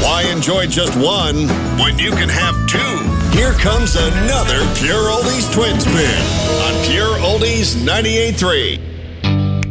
Why enjoy just one when you can have two? Here comes another Pure Oldies Twin Spin on Pure Oldies 98.3.